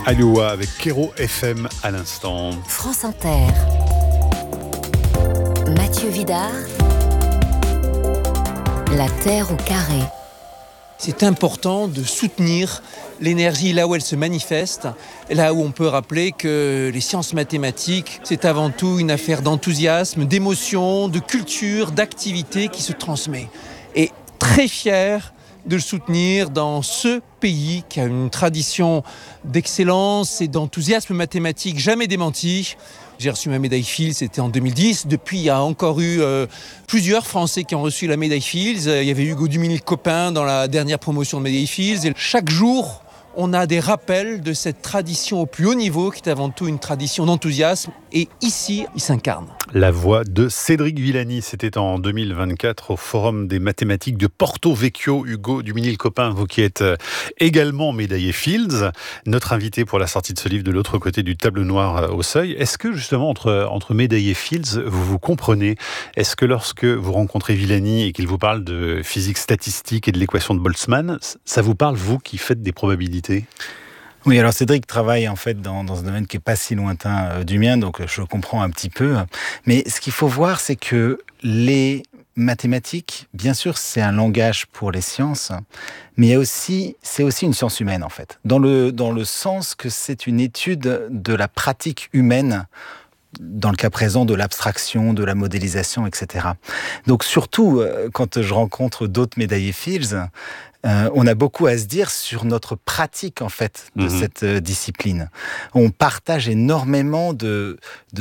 Iowa avec Kero FM à l'instant. France Inter. Mathieu Vidard. La Terre au carré. C'est important de soutenir l'énergie là où elle se manifeste, là où on peut rappeler que les sciences mathématiques, c'est avant tout une affaire d'enthousiasme, d'émotion, de culture, d'activité qui se transmet. Et très fier de le soutenir dans ce pays qui a une tradition d'excellence et d'enthousiasme mathématique jamais démentie. J'ai reçu ma médaille Fields, c'était en 2010. Depuis, il y a encore eu plusieurs Français qui ont reçu la médaille Fields. Il y avait Hugo Duminil-Copin dans la dernière promotion de médaille Fields. Et chaque jour, on a des rappels de cette tradition au plus haut niveau, qui est avant tout une tradition d'enthousiasme. Et ici, il s'incarne. La voix de Cédric Villani, c'était en 2024 au Forum des mathématiques de Porto Vecchio. Hugo Duminil-Copin, vous qui êtes également médaillé Fields, notre invité pour la sortie de ce livre de l'autre côté du tableau noir au seuil. Est-ce que justement entre médaillés Fields, vous vous comprenez ? Est-ce que lorsque vous rencontrez Villani et qu'il vous parle de physique statistique et de l'équation de Boltzmann, ça vous parle, vous qui faites des probabilités ? Oui, alors Cédric travaille en fait dans un domaine qui n'est pas si lointain du mien, donc je comprends un petit peu. Mais ce qu'il faut voir, c'est que les mathématiques, bien sûr, c'est un langage pour les sciences, mais c'est aussi une science humaine en fait, dans le sens que c'est une étude de la pratique humaine, dans le cas présent de l'abstraction, de la modélisation, etc. Donc surtout, quand je rencontre d'autres médaillés Fields, on a beaucoup à se dire sur notre pratique en fait de cette discipline. On partage énormément de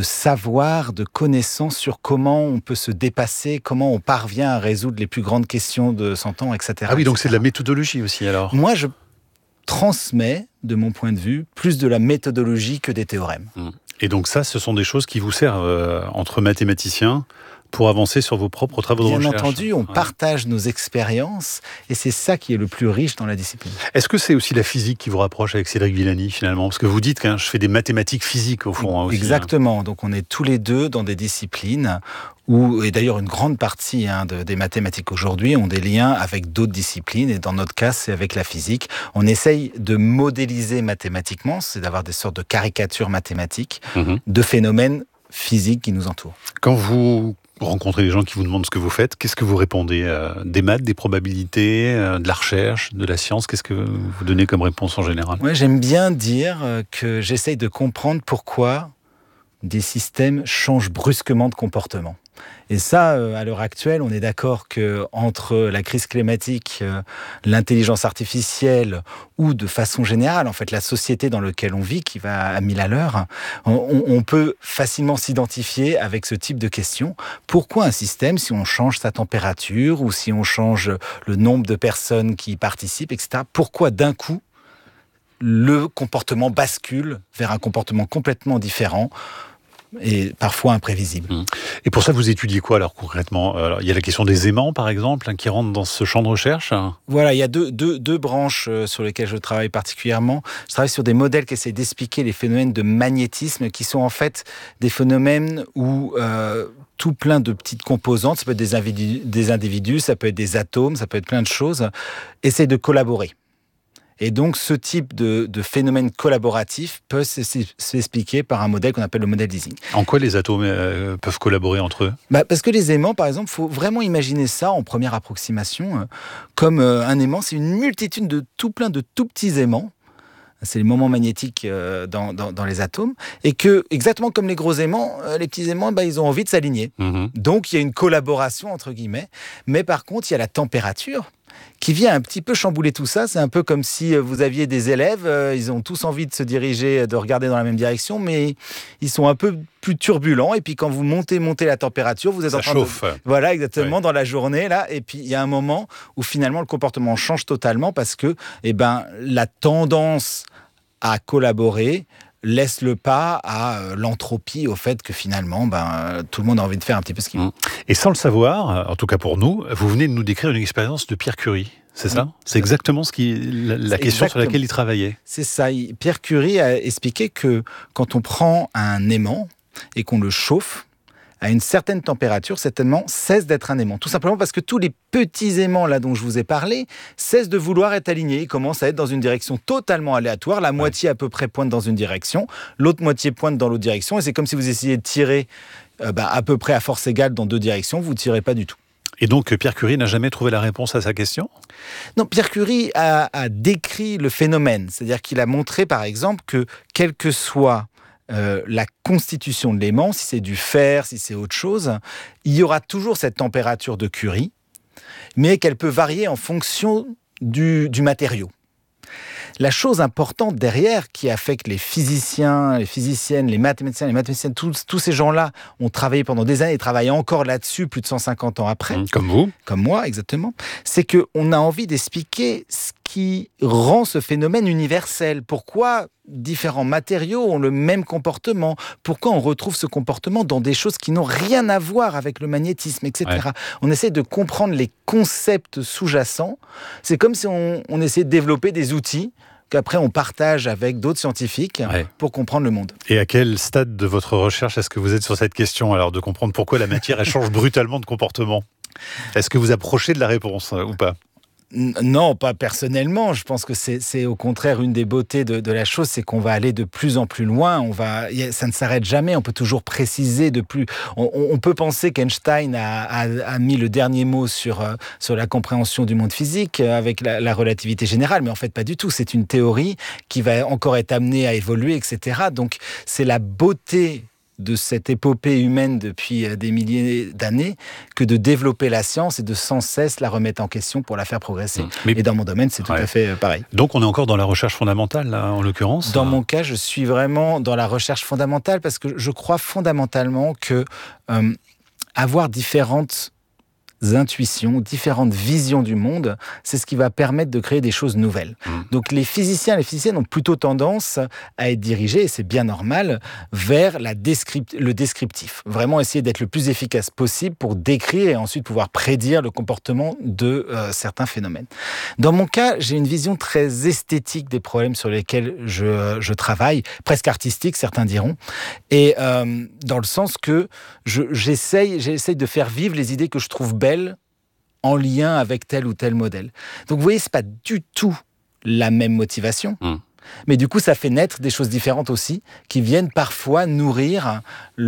savoir, de connaissances sur comment on peut se dépasser, comment on parvient à résoudre les plus grandes questions de son temps, etc. Ah oui, donc c'est de la méthodologie aussi alors. Moi, je transmets, de mon point de vue, plus de la méthodologie que des théorèmes. Et donc ça, ce sont des choses qui vous servent entre mathématiciens pour avancer sur vos propres travaux de recherche. Bien entendu, on partage nos expériences et c'est ça qui est le plus riche dans la discipline. Est-ce que c'est aussi la physique qui vous rapproche avec Cédric Villani finalement ? Parce que vous dites que je fais des mathématiques physiques au fond. Aussi, exactement, donc on est tous les deux dans des disciplines où, et d'ailleurs une grande partie des mathématiques aujourd'hui ont des liens avec d'autres disciplines et dans notre cas c'est avec la physique. On essaye de modéliser mathématiquement, c'est d'avoir des sortes de caricatures mathématiques de phénomènes physiques qui nous entourent. Quand vous rencontrez des gens qui vous demandent ce que vous faites, qu'est-ce que vous répondez ? Des maths, des probabilités, de la recherche, de la science ? Qu'est-ce que vous donnez comme réponse en général ? Ouais, j'aime bien dire que j'essaye de comprendre pourquoi des systèmes changent brusquement de comportement. Et ça, à l'heure actuelle, on est d'accord qu'entre la crise climatique, l'intelligence artificielle ou de façon générale, en fait, la société dans laquelle on vit, qui va à 1000 à l'heure, on peut facilement s'identifier avec ce type de questions. Pourquoi un système, si on change sa température ou si on change le nombre de personnes qui y participent, etc., pourquoi d'un coup, le comportement bascule vers un comportement complètement différent et parfois imprévisible. Et pour ça, vous étudiez quoi alors concrètement ? Alors, il y a la question des aimants, par exemple, qui rentrent dans ce champ de recherche. Voilà, il y a deux branches sur lesquelles je travaille particulièrement. Je travaille sur des modèles qui essaient d'expliquer les phénomènes de magnétisme, qui sont en fait des phénomènes où tout plein de petites composantes, ça peut être des individus, ça peut être des atomes, ça peut être plein de choses, essaient de collaborer. Et donc, ce type de phénomène collaboratif peut s'expliquer par un modèle qu'on appelle le modèle d'Ising. En quoi les atomes peuvent collaborer entre eux ? Parce que les aimants, par exemple, il faut vraiment imaginer ça en première approximation, comme un aimant, c'est une multitude de tout plein de tout petits aimants. C'est les moments magnétiques dans les atomes. Et que, exactement comme les gros aimants, les petits aimants, ils ont envie de s'aligner. Donc, il y a une collaboration, entre guillemets. Mais par contre, il y a la température qui vient un petit peu chambouler tout ça. C'est un peu comme si vous aviez des élèves, ils ont tous envie de se diriger, de regarder dans la même direction, mais ils sont un peu plus turbulents. Et puis quand vous montez la température, vous êtes en train chauffe. Voilà, exactement, dans la journée, là. Et puis il y a un moment où finalement le comportement change totalement parce que la tendance à collaborer laisse le pas à l'entropie, au fait que finalement, tout le monde a envie de faire un petit peu ce qu'il veut. Et sans le savoir, en tout cas pour nous, vous venez de nous décrire une expérience de Pierre Curie, c'est ça ? C'est exactement la question sur laquelle il travaillait. C'est ça. Pierre Curie a expliqué que quand on prend un aimant et qu'on le chauffe, à une certaine température, cet aimant cesse d'être un aimant. Tout simplement parce que tous les petits aimants là dont je vous ai parlé cessent de vouloir être alignés. Ils commencent à être dans une direction totalement aléatoire. La moitié à peu près pointe dans une direction, l'autre moitié pointe dans l'autre direction. Et c'est comme si vous essayiez de tirer à peu près à force égale dans deux directions. Vous ne tirez pas du tout. Et donc, Pierre Curie n'a jamais trouvé la réponse à sa question ? Non, Pierre Curie a décrit le phénomène. C'est-à-dire qu'il a montré, par exemple, que quelle que soit la constitution de l'aimant, si c'est du fer, si c'est autre chose, il y aura toujours cette température de Curie, mais qu'elle peut varier en fonction du matériau. La chose importante derrière qui affecte les physiciens, les physiciennes, les mathématiciennes, tous ces gens-là ont travaillé pendant des années et travaillent encore là-dessus plus de 150 ans après. Comme vous ? Comme moi, exactement. C'est qu'on a envie d'expliquer ce qui rend ce phénomène universel. Pourquoi différents matériaux ont le même comportement ? Pourquoi on retrouve ce comportement dans des choses qui n'ont rien à voir avec le magnétisme, etc. Ouais. On essaie de comprendre les concepts sous-jacents. C'est comme si on essayait de développer des outils qu'après on partage avec d'autres scientifiques pour comprendre le monde. Et à quel stade de votre recherche est-ce que vous êtes sur cette question, alors, de comprendre pourquoi la matière elle change brutalement de comportement ? Est-ce que vous approchez de la réponse ou pas ? Non, pas personnellement. Je pense que c'est au contraire une des beautés de la chose, c'est qu'on va aller de plus en plus loin. Ça ne s'arrête jamais. On peut toujours préciser de plus. On peut penser qu'Einstein a mis le dernier mot sur la compréhension du monde physique avec la relativité générale, mais en fait pas du tout. C'est une théorie qui va encore être amenée à évoluer, etc. Donc c'est la beauté de cette épopée humaine depuis des milliers d'années que de développer la science et de sans cesse la remettre en question pour la faire progresser. Et dans mon domaine, c'est tout à fait pareil. Donc on est encore dans la recherche fondamentale, là, en l'occurrence ? Dans mon cas, je suis vraiment dans la recherche fondamentale parce que je crois fondamentalement que avoir différentes intuitions, différentes visions du monde, c'est ce qui va permettre de créer des choses nouvelles. Donc les physiciens et les physiciennes ont plutôt tendance à être dirigés, et c'est bien normal, vers le descriptif. Vraiment essayer d'être le plus efficace possible pour décrire et ensuite pouvoir prédire le comportement de certains phénomènes. Dans mon cas, j'ai une vision très esthétique des problèmes sur lesquels je travaille, presque artistique, certains diront, et dans le sens que j'essaye de faire vivre les idées que je trouve belles en lien avec tel ou tel modèle. Donc vous voyez, c'est pas du tout la même motivation, mais du coup ça fait naître des choses différentes aussi, qui viennent parfois nourrir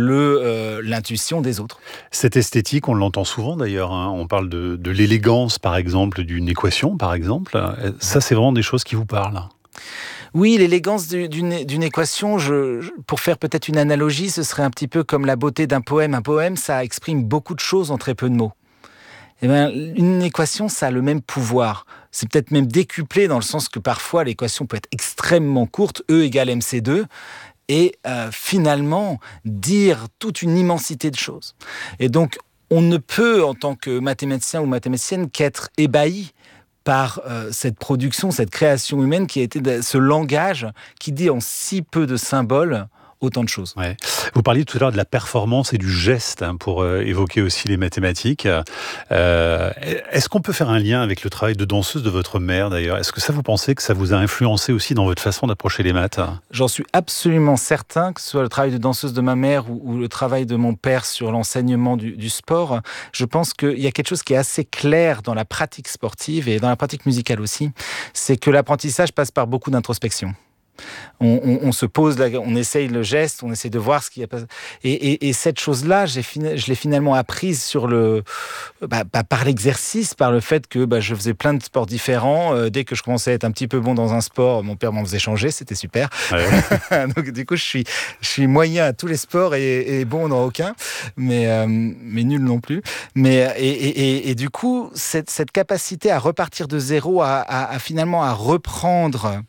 l'intuition des autres. Cette esthétique, on l'entend souvent d'ailleurs, hein. On parle de l'élégance par exemple, d'une équation par exemple. Ça, c'est vraiment des choses qui vous parlent ? Oui, l'élégance d'une équation, pour faire peut-être une analogie, ce serait un petit peu comme la beauté d'un poème. Un poème, ça exprime beaucoup de choses en très peu de mots. Eh bien, une équation, ça a le même pouvoir. C'est peut-être même décuplé dans le sens que parfois l'équation peut être extrêmement courte, E égale MC2, et finalement dire toute une immensité de choses. Et donc, on ne peut, en tant que mathématicien ou mathématicienne, qu'être ébahi par cette production, cette création humaine qui a été ce langage qui dit en si peu de symboles autant de choses. Ouais. Vous parliez tout à l'heure de la performance et du geste, hein, pour évoquer aussi les mathématiques. Est-ce qu'on peut faire un lien avec le travail de danseuse de votre mère d'ailleurs ? Est-ce que ça, vous pensez que ça vous a influencé aussi dans votre façon d'approcher les maths ? J'en suis absolument certain, que ce soit le travail de danseuse de ma mère ou le travail de mon père sur l'enseignement du sport. Je pense qu'il y a quelque chose qui est assez clair dans la pratique sportive et dans la pratique musicale aussi, c'est que l'apprentissage passe par beaucoup d'introspection. On se pose, on essaye le geste, on essaye de voir ce qu'il y a. Et cette chose-là, je l'ai finalement apprise par l'exercice, par le fait que je faisais plein de sports différents. Dès que je commençais à être un petit peu bon dans un sport, mon père m'en faisait changer, c'était super. Ouais. Donc du coup, je suis moyen à tous les sports et bon dans aucun, mais nul non plus. Et du coup, cette capacité à repartir de zéro, à finalement à reprendre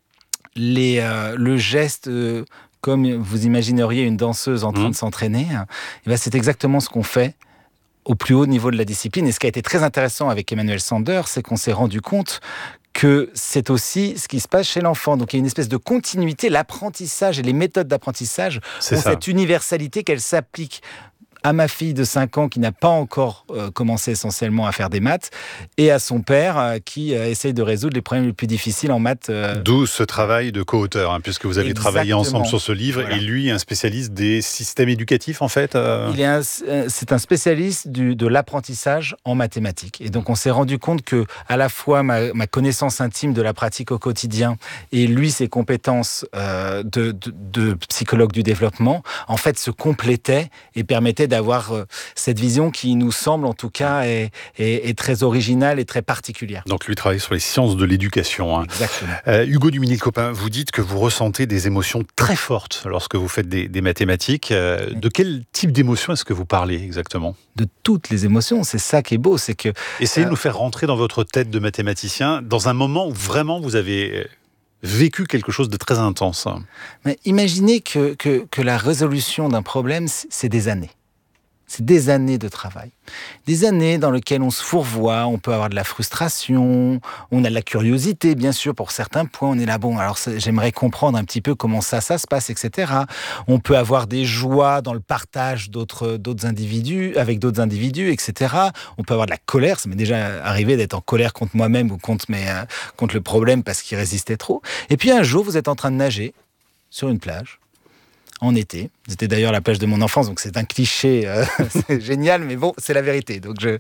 le geste comme vous imagineriez une danseuse en train de s'entraîner, c'est exactement ce qu'on fait au plus haut niveau de la discipline. Et ce qui a été très intéressant avec Emmanuel Sander, c'est qu'on s'est rendu compte que c'est aussi ce qui se passe chez l'enfant. Donc il y a une espèce de continuité, l'apprentissage et les méthodes d'apprentissage ont cette universalité qu'elles s'appliquent à ma fille de 5 ans qui n'a pas encore commencé essentiellement à faire des maths, et à son père qui essaye de résoudre les problèmes les plus difficiles en maths. D'où ce travail de co-auteur, puisque vous avez travaillé ensemble sur ce livre, voilà. Et lui, un spécialiste des systèmes éducatifs, en fait. C'est un spécialiste de l'apprentissage en mathématiques. Et donc, on s'est rendu compte que, à la fois, ma connaissance intime de la pratique au quotidien et lui, ses compétences de psychologue du développement, en fait, se complétaient et permettaient d'avoir cette vision qui nous semble, en tout cas, est très originale et très particulière. Donc, lui travaille sur les sciences de l'éducation. Exactement. Hugo Duminil-Copin, vous dites que vous ressentez des émotions très fortes lorsque vous faites des mathématiques. De quel type d'émotions est-ce que vous parlez exactement ? De toutes les émotions, c'est ça qui est beau, c'est que... Essayez de nous faire rentrer dans votre tête de mathématicien, dans un moment où vraiment vous avez vécu quelque chose de très intense. Mais imaginez que la résolution d'un problème, c'est des années. C'est des années de travail. Des années dans lesquelles on se fourvoie, on peut avoir de la frustration, on a de la curiosité, bien sûr, pour certains points. On est là, bon, alors j'aimerais comprendre un petit peu comment ça se passe, etc. On peut avoir des joies dans le partage d'autres individus, avec d'autres individus, etc. On peut avoir de la colère. Ça m'est déjà arrivé d'être en colère contre moi-même ou contre le problème parce qu'il résistait trop. Et puis un jour, vous êtes en train de nager sur une plage, en été. C'était d'ailleurs la plage de mon enfance, donc c'est un cliché, c'est génial, mais bon, c'est la vérité.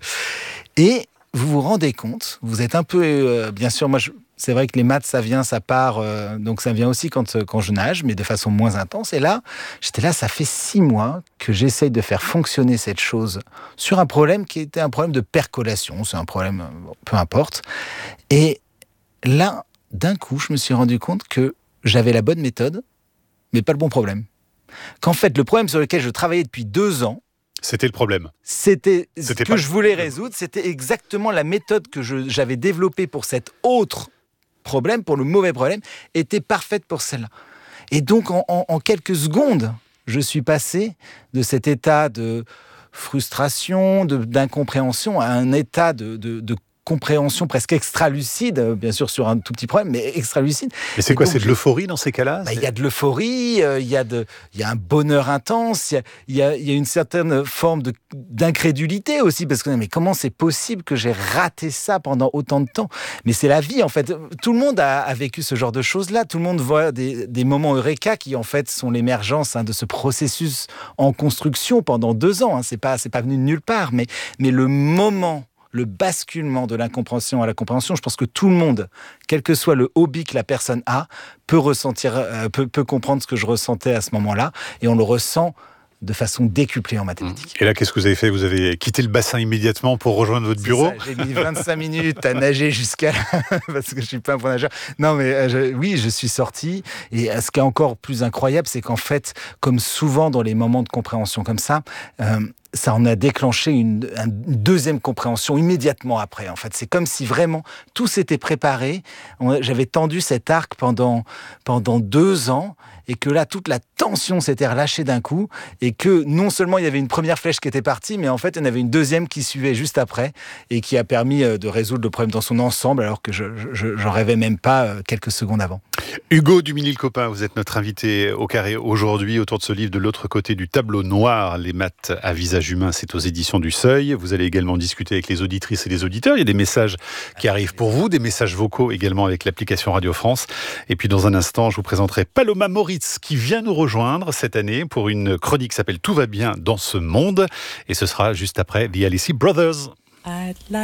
Et vous vous rendez compte, vous êtes un peu... bien sûr, moi, c'est vrai que les maths, ça vient, ça part, donc ça vient aussi quand je nage, mais de façon moins intense. Et là, j'étais là, ça fait 6 mois que j'essaye de faire fonctionner cette chose sur un problème qui était un problème de percolation. C'est un problème, peu importe. Et là, d'un coup, je me suis rendu compte que j'avais la bonne méthode, mais pas le bon problème. Qu'en fait, le problème sur lequel je travaillais depuis 2 ans, c'était le problème. C'était ce que je voulais résoudre. C'était exactement la méthode que j'avais développée pour cet autre problème, pour le mauvais problème, était parfaite pour celle-là. Et donc, en quelques secondes, je suis passé de cet état de frustration, d'incompréhension, à un état de compréhension presque extra-lucide, bien sûr sur un tout petit problème, mais extra-lucide. Mais c'est quoi, c'est de l'euphorie dans ces cas-là ? Il y a de l'euphorie, il y a un bonheur intense, il y a une certaine forme d'incrédulité aussi, parce que mais comment c'est possible que j'ai raté ça pendant autant de temps ? Mais c'est la vie, en fait. Tout le monde a vécu ce genre de choses-là. Tout le monde voit des moments eureka qui, en fait, sont l'émergence de ce processus en construction pendant 2 ans. C'est pas venu de nulle part, mais le moment... Le basculement de l'incompréhension à la compréhension, je pense que tout le monde, quel que soit le hobby que la personne a, peut comprendre ce que je ressentais à ce moment-là, et on le ressent de façon décuplée en mathématiques. Et là, qu'est-ce que vous avez fait ? Vous avez quitté le bassin immédiatement pour rejoindre votre bureau ? J'ai mis 25 minutes à nager jusqu'à là, parce que je suis pas un bon nageur. Non, mais oui, je suis sorti. Et ce qui est encore plus incroyable, c'est qu'en fait, comme souvent dans les moments de compréhension comme ça en a déclenché une deuxième compréhension immédiatement après. En fait, c'est comme si vraiment tout s'était préparé. J'avais tendu cet arc pendant 2 ans, et que là, toute la tension s'était relâchée d'un coup, et que non seulement il y avait une première flèche qui était partie, mais en fait, il y en avait une deuxième qui suivait juste après, et qui a permis de résoudre le problème dans son ensemble, alors que j'en rêvais même pas quelques secondes avant. Hugo Duminil-Copin, vous êtes notre invité au Carré aujourd'hui autour de ce livre De l'autre côté du tableau noir, les maths à visage humain, c'est aux éditions du Seuil. Vous allez également discuter avec les auditrices et les auditeurs. Il y a des messages qui arrivent pour vous, des messages vocaux également avec l'application Radio France. Et puis dans un instant, je vous présenterai Paloma Moritz qui vient nous rejoindre cette année pour une chronique qui s'appelle Tout va bien dans ce monde. Et ce sera juste après The Alessi Brothers.